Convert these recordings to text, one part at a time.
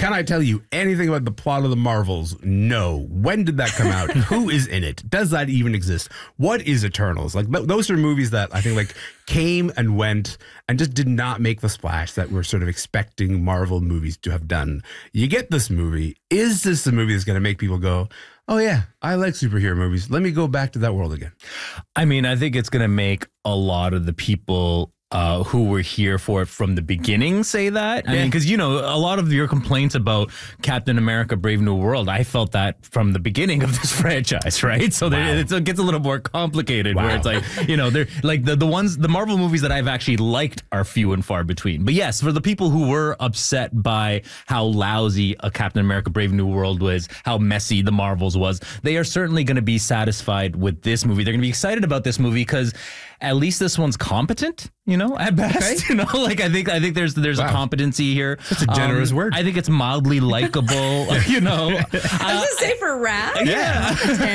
Can I tell you anything about the plot of the Marvels? No. When did that come out? Who is in it? Does that even exist? What is Eternals? Like those are movies that I think like came and went and just did not make the splash that we're sort of expecting Marvel movies to have done. You get this movie. Is this a movie that's going to make people go, oh yeah, I like superhero movies. Let me go back to that world again? I mean, I think it's going to make a lot of the people who were here for it from the beginning say that. I mean, because, you know, a lot of your complaints about Captain America Brave New World, I felt that from the beginning of this franchise, right? So it gets a little more complicated where it's like, you know, they're like the Marvel movies that I've actually liked are few and far between. But yes, for the people who were upset by how lousy a Captain America Brave New World was, how messy the Marvels was, they are certainly going to be satisfied with this movie. They're going to be excited about this movie because at least this one's competent, you know, at best. You know, like I think there's a competency here. That's a generous word. I think it's mildly likable, you know. I was gonna say for Rad. Yeah.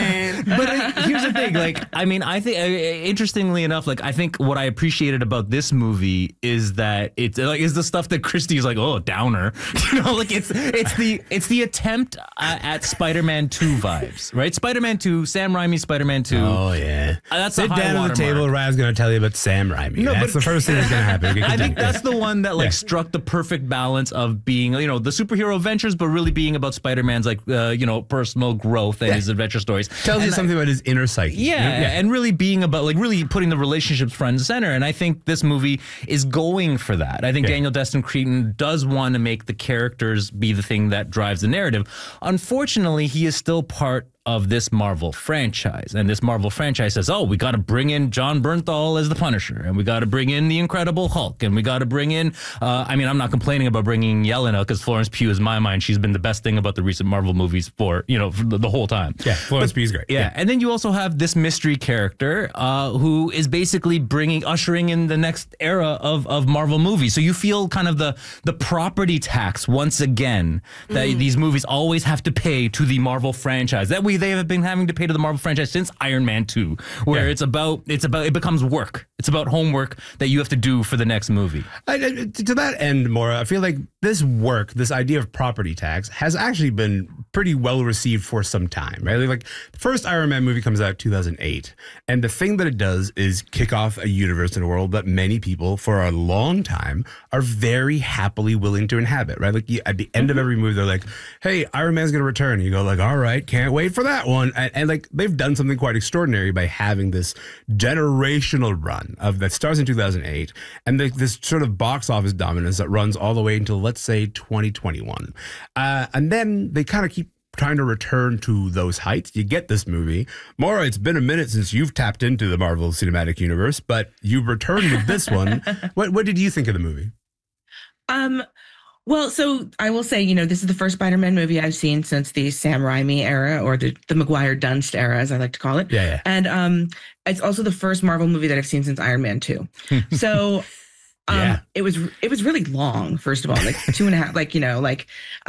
But here's the thing, like, I mean, I think interestingly enough, like I think what I appreciated about this movie is that it's like is the stuff that Christie's like, oh, downer, you know, like it's the attempt at Spider-Man 2 vibes, right? Spider-Man 2, Sam Raimi's Spider-Man 2. Oh yeah, that's sit down at the table. Rad's going to tell you about Sam Raimi. No, that's the first thing that's going to happen. I think that's the one that like struck the perfect balance of being, you know, the superhero adventures, but really being about Spider-Man's like, you know, personal growth and his adventure stories. Tells you something about his inner psyche. Yeah, and really being about like really putting the relationships front and center. And I think this movie is going for that. I think Daniel Destin Cretton does want to make the characters be the thing that drives the narrative. Unfortunately, he is still part of this Marvel franchise. And this Marvel franchise says, oh, we got to bring in John Bernthal as the Punisher, and we got to bring in the Incredible Hulk, and we got to bring in, I mean, I'm not complaining about bringing Yelena, because Florence Pugh, is my mind, she's been the best thing about the recent Marvel movies for, you know, for the whole time. Yeah, Florence Pugh's great. Yeah, and then you also have this mystery character who is basically ushering in the next era of Marvel movies. So you feel kind of the property tax once again that these movies always have to pay to the Marvel franchise. They have been having to pay to the Marvel franchise since Iron Man 2, where it becomes work. It's about homework that you have to do for the next movie. To that end, Maura, I feel like this idea of property tax, has actually been pretty well received for some time, right? Like the first Iron Man movie comes out 2008, and the thing that it does is kick off a universe in a world that many people for a long time are very happily willing to inhabit, right? Like at the end of every movie, they're like, hey, Iron Man's going to return. And you go like, all right, can't wait for that one. And like they've done something quite extraordinary by having this generational run that starts in 2008 and this sort of box office dominance that runs all the way until, let's say, 2021. And then they kind of keep trying to return to those heights. You get this movie. Maura, it's been a minute since you've tapped into the Marvel Cinematic Universe, but you've returned with this one. What did you think of the movie? Well, so I will say, you know, this is the first Spider-Man movie I've seen since the Sam Raimi era, or the Maguire Dunst era, as I like to call it. Yeah. And it's also the first Marvel movie that I've seen since Iron Man 2. So it was really long, first of all, like 2.5, like, you know, like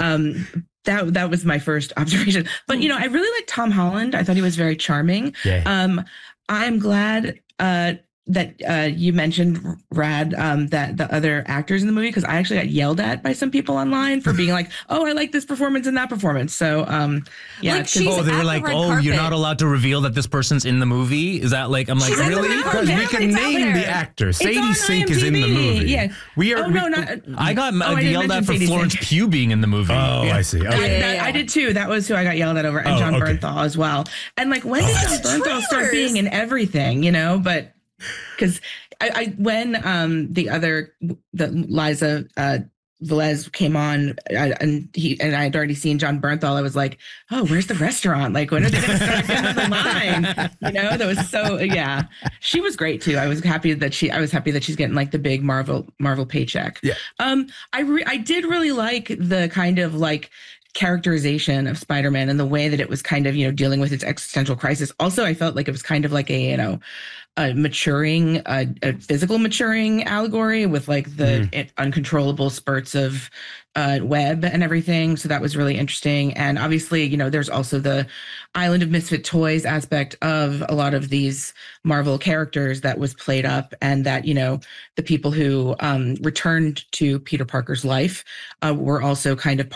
that was my first observation. But, you know, I really liked Tom Holland. I thought he was very charming. Yeah. I'm glad that you mentioned, Rad, that the other actors in the movie, because I actually got yelled at by some people online for being like, oh, I like this performance and that performance. So, yeah. Like they were like, oh, you're not allowed to reveal that this person's in the movie? Is that like, I'm like, really? Because we can name the actor. Sadie Sink is in the movie. Yeah. I got yelled at for Florence Pugh being in the movie. Oh, yeah. I see. Okay. I did too. That was who I got yelled at over. And John Bernthal as well. And like, when did John Bernthal start being in everything, you know? But because when the Liza Velez came on, and I had already seen John Bernthal, I was like, oh, where's the restaurant? Like, when are they going to start getting on the line? You know, that was so, yeah. She was great too. I was happy that she's getting like the big Marvel paycheck. Yeah. I did really like the kind of like characterization of Spider-Man and the way that it was kind of, you know, dealing with its existential crisis. Also, I felt like it was kind of like a, you know, a physical maturing allegory with like the uncontrollable spurts of web and everything. So that was really interesting. And obviously, you know, there's also the Island of Misfit Toys aspect of a lot of these Marvel characters that was played up, and that, you know, the people who returned to Peter Parker's life were also kind of